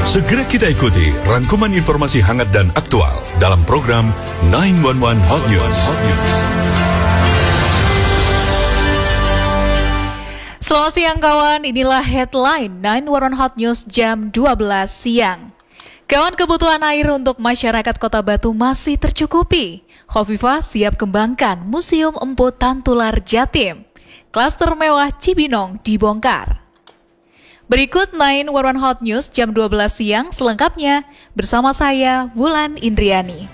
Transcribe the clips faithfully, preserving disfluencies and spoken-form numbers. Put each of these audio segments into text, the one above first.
Segera kita ikuti rangkuman informasi hangat dan aktual dalam program sembilan satu satu Hot News. Selamat siang kawan, inilah headline sembilan satu satu Hot News jam dua belas siang. Kawan, kebutuhan air untuk masyarakat Kota Batu masih tercukupi. Khofifah siap kembangkan Museum Empu Tantular Jatim. Klaster mewah Cibinong dibongkar. Berikut sembilan satu satu Hot News jam dua belas siang selengkapnya bersama saya Wulan Indriani.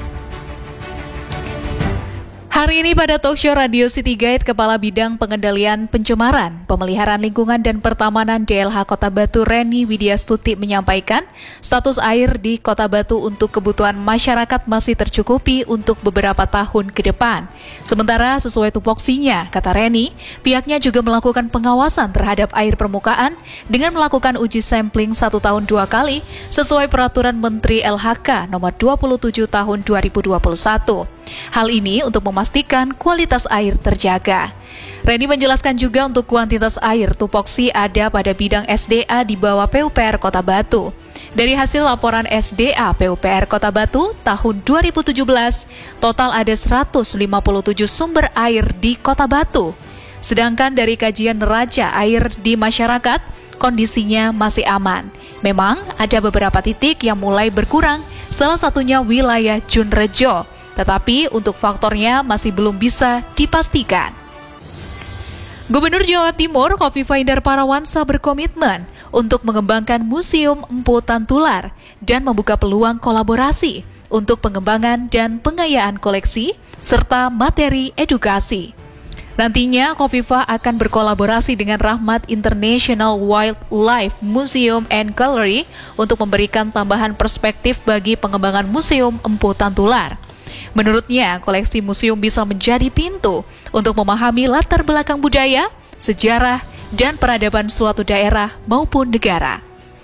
Hari ini pada talkshow Radio City Guide, Kepala Bidang Pengendalian Pencemaran, Pemeliharaan Lingkungan dan Pertamanan D L H Kota Batu Reni Widyastuti menyampaikan status air di Kota Batu untuk kebutuhan masyarakat masih tercukupi untuk beberapa tahun ke depan. Sementara sesuai tupoksinya, kata Reni, pihaknya juga melakukan pengawasan terhadap air permukaan dengan melakukan uji sampling satu tahun dua kali sesuai Peraturan Menteri L H K nomor dua puluh tujuh tahun dua ribu dua puluh satu. Hal ini untuk memastikan kualitas air terjaga. Reni menjelaskan juga untuk kuantitas air tupoksi ada pada bidang S D A di bawah P U P R Kota Batu. Dari hasil laporan S D A P U P R Kota Batu tahun dua ribu tujuh belas, total ada seratus lima puluh tujuh sumber air di Kota Batu. Sedangkan dari kajian neraca air di masyarakat, kondisinya masih aman. Memang ada beberapa titik yang mulai berkurang, salah satunya wilayah Junrejo. Tetapi untuk faktornya masih belum bisa dipastikan. Gubernur Jawa Timur Khofifah Indar Parawansa berkomitmen untuk mengembangkan Museum Empu Tantular dan membuka peluang kolaborasi untuk pengembangan dan pengayaan koleksi serta materi edukasi. Nantinya Khofifah akan berkolaborasi dengan Rahmat International Wildlife Museum and Gallery untuk memberikan tambahan perspektif bagi pengembangan Museum Empu Tantular. Menurutnya, koleksi museum bisa menjadi pintu untuk memahami latar belakang budaya, sejarah, dan peradaban suatu daerah maupun negara.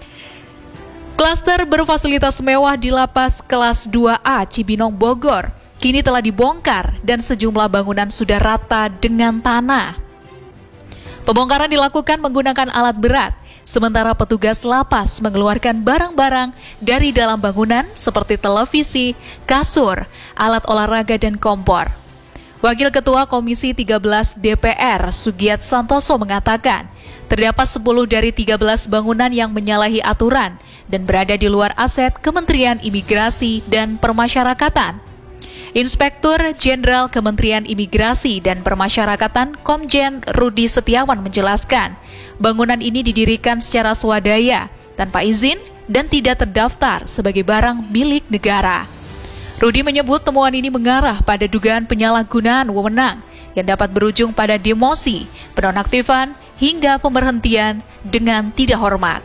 Klaster berfasilitas mewah di Lapas Kelas dua A Cibinong Bogor kini telah dibongkar dan sejumlah bangunan sudah rata dengan tanah. Pembongkaran dilakukan menggunakan alat berat, sementara petugas lapas mengeluarkan barang-barang dari dalam bangunan seperti televisi, kasur, alat olahraga, dan kompor. Wakil Ketua Komisi tiga belas D P R Sugiat Santoso mengatakan, terdapat sepuluh dari tiga belas bangunan yang menyalahi aturan dan berada di luar aset Kementerian Imigrasi dan Permasyarakatan. Inspektur Jenderal Kementerian Imigrasi dan Permasyarakatan Komjen Rudi Setiawan menjelaskan, bangunan ini didirikan secara swadaya, tanpa izin dan tidak terdaftar sebagai barang milik negara. Rudi menyebut temuan ini mengarah pada dugaan penyalahgunaan wewenang yang dapat berujung pada demosi, penonaktifan, hingga pemberhentian dengan tidak hormat.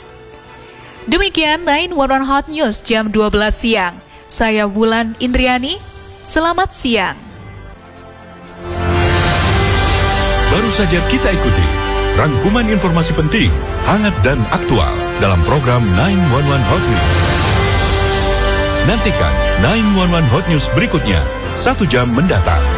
Demikian sembilan satu satu Hot News jam dua belas siang. Saya Wulan Indriani. Selamat siang. Baru saja kita ikuti rangkuman informasi penting, hangat dan aktual dalam program sembilan satu satu Hot News. Nantikan sembilan satu satu Hot News berikutnya satu jam mendatang.